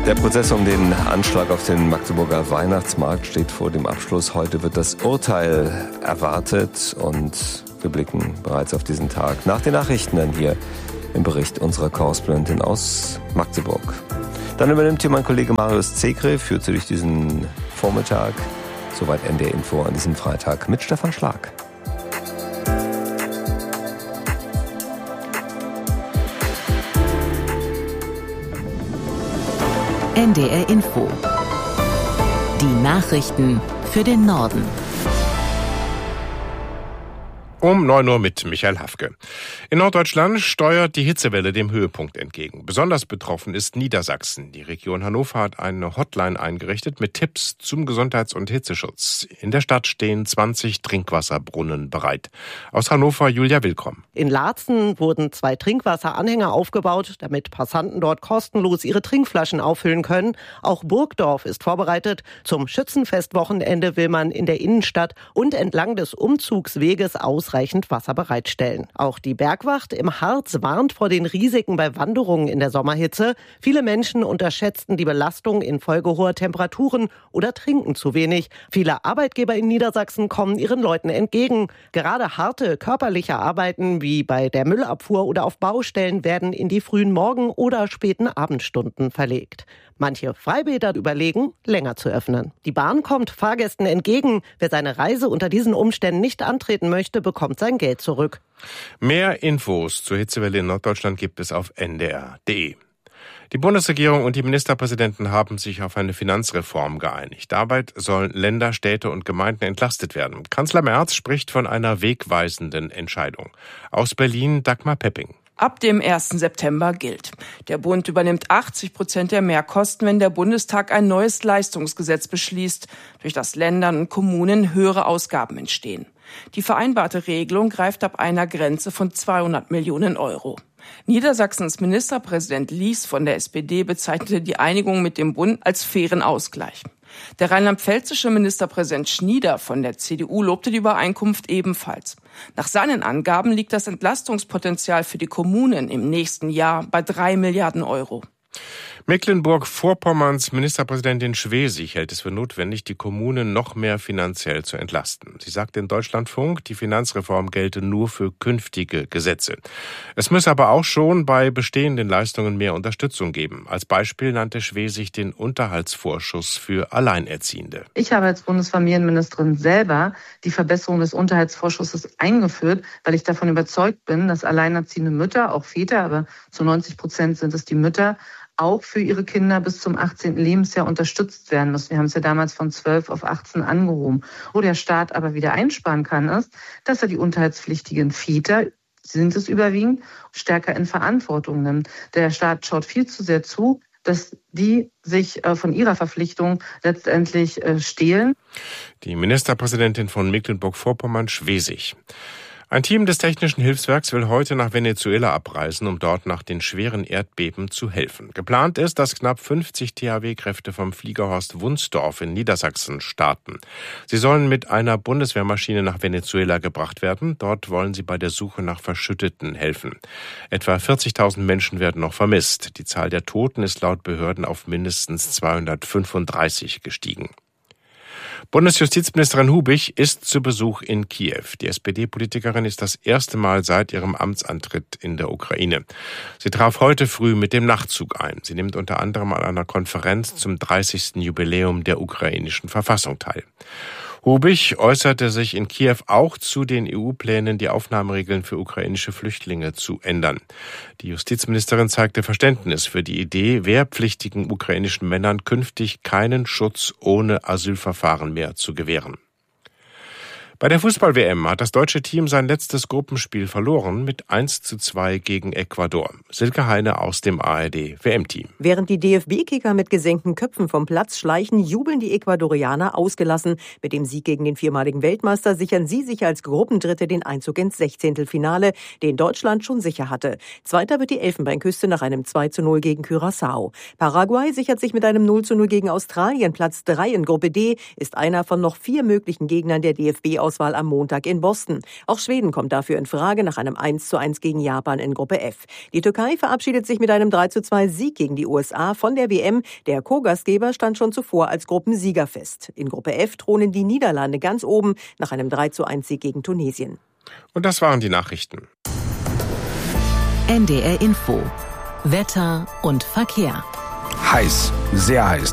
Der Prozess um den Anschlag auf den Magdeburger Weihnachtsmarkt steht vor dem Abschluss. Heute wird das Urteil erwartet und wir blicken bereits auf diesen Tag. Nach den Nachrichten dann hier im Bericht unserer Korrespondentin aus Magdeburg. Dann übernimmt hier mein Kollege Marius Zekre, führt Sie durch diesen Vormittag. Soweit NDR Info an diesem Freitag mit Stefan Schlag. NDR Info. Die Nachrichten für den Norden. Um 9 Uhr mit Michael Hafke. In Norddeutschland steuert die Hitzewelle dem Höhepunkt entgegen. Besonders betroffen ist Niedersachsen. Die Region Hannover hat eine Hotline eingerichtet mit Tipps zum Gesundheits- und Hitzeschutz. In der Stadt stehen 20 Trinkwasserbrunnen bereit. Aus Hannover Julia Willkomm. In Laatzen wurden 2 Trinkwasseranhänger aufgebaut, damit Passanten dort kostenlos ihre Trinkflaschen auffüllen können. Auch Burgdorf ist vorbereitet. Zum Schützenfestwochenende will man in der Innenstadt und entlang des Umzugsweges ausreichend Wasser bereitstellen. Auch die Bergwacht im Harz warnt vor den Risiken bei Wanderungen in der Sommerhitze. Viele Menschen unterschätzten die Belastung infolge hoher Temperaturen oder trinken zu wenig. Viele Arbeitgeber in Niedersachsen kommen ihren Leuten entgegen. Gerade harte körperliche Arbeiten wie bei der Müllabfuhr oder auf Baustellen werden in die frühen Morgen- oder späten Abendstunden verlegt. Manche Freibäder überlegen, länger zu öffnen. Die Bahn kommt Fahrgästen entgegen. Wer seine Reise unter diesen Umständen nicht antreten möchte, bekommt sein Geld zurück. Mehr Infos zur Hitzewelle in Norddeutschland gibt es auf ndr.de. Die Bundesregierung und die Ministerpräsidenten haben sich auf eine Finanzreform geeinigt. Dabei sollen Länder, Städte und Gemeinden entlastet werden. Kanzler Merz spricht von einer wegweisenden Entscheidung. Aus Berlin Dagmar Pepping. Ab dem 1. September gilt: Der Bund übernimmt 80% der Mehrkosten, wenn der Bundestag ein neues Leistungsgesetz beschließt, durch das Ländern und Kommunen höhere Ausgaben entstehen. Die vereinbarte Regelung greift ab einer Grenze von 200 Millionen Euro. Niedersachsens Ministerpräsident Lies von der SPD bezeichnete die Einigung mit dem Bund als fairen Ausgleich. Der rheinland-pfälzische Ministerpräsident Schnieder von der CDU lobte die Übereinkunft ebenfalls. Nach seinen Angaben liegt das Entlastungspotenzial für die Kommunen im nächsten Jahr bei 3 Milliarden Euro. Mecklenburg-Vorpommerns Ministerpräsidentin Schwesig hält es für notwendig, die Kommunen noch mehr finanziell zu entlasten. Sie sagt in Deutschlandfunk, die Finanzreform gelte nur für künftige Gesetze. Es müsse aber auch schon bei bestehenden Leistungen mehr Unterstützung geben. Als Beispiel nannte Schwesig den Unterhaltsvorschuss für Alleinerziehende. Ich habe als Bundesfamilienministerin selber die Verbesserung des Unterhaltsvorschusses eingeführt, weil ich davon überzeugt bin, dass alleinerziehende Mütter, auch Väter, aber zu 90% sind es die Mütter, auch für ihre Kinder bis zum 18. Lebensjahr unterstützt werden müssen. Wir haben es ja damals von 12 auf 18 angehoben. Wo der Staat aber wieder einsparen kann, ist, dass er die unterhaltspflichtigen Väter, sind es überwiegend, stärker in Verantwortung nimmt. Der Staat schaut viel zu sehr zu, dass die sich von ihrer Verpflichtung letztendlich stehlen. Die Ministerpräsidentin von Mecklenburg-Vorpommern Schwesig. Ein Team des Technischen Hilfswerks will heute nach Venezuela abreisen, um dort nach den schweren Erdbeben zu helfen. Geplant ist, dass knapp 50 THW-Kräfte vom Fliegerhorst Wunsdorf in Niedersachsen starten. Sie sollen mit einer Bundeswehrmaschine nach Venezuela gebracht werden. Dort wollen sie bei der Suche nach Verschütteten helfen. Etwa 40.000 Menschen werden noch vermisst. Die Zahl der Toten ist laut Behörden auf mindestens 235 gestiegen. Bundesjustizministerin Hubich ist zu Besuch in Kiew. Die SPD-Politikerin ist das erste Mal seit ihrem Amtsantritt in der Ukraine. Sie traf heute früh mit dem Nachtzug ein. Sie nimmt unter anderem an einer Konferenz zum 30. Jubiläum der ukrainischen Verfassung teil. Hubich äußerte sich in Kiew auch zu den EU-Plänen, die Aufnahmeregeln für ukrainische Flüchtlinge zu ändern. Die Justizministerin zeigte Verständnis für die Idee, wehrpflichtigen ukrainischen Männern künftig keinen Schutz ohne Asylverfahren mehr zu gewähren. Bei der Fußball-WM hat das deutsche Team sein letztes Gruppenspiel verloren mit 1:2 gegen Ecuador. Silke Heine aus dem ARD-WM-Team. Während die DFB-Kicker mit gesenkten Köpfen vom Platz schleichen, jubeln die Ecuadorianer ausgelassen. Mit dem Sieg gegen den viermaligen Weltmeister sichern sie sich als Gruppendritte den Einzug ins 16. den Deutschland schon sicher hatte. Zweiter wird die Elfenbeinküste nach einem 2:0 gegen Curaçao. Paraguay sichert sich mit einem 0:0 gegen Australien Platz 3 in Gruppe D, ist einer von noch 4 möglichen Gegnern der DFB Quali-Auswahl am Montag in Boston. Auch Schweden kommt dafür in Frage nach einem 1:1 gegen Japan in Gruppe F. Die Türkei verabschiedet sich mit einem 3:2 Sieg gegen die USA von der WM. Der Co-Gastgeber stand schon zuvor als Gruppensieger fest. In Gruppe F thronen die Niederlande ganz oben nach einem 3:1 Sieg gegen Tunesien. Und das waren die Nachrichten. NDR Info. Wetter und Verkehr. Heiß, sehr heiß.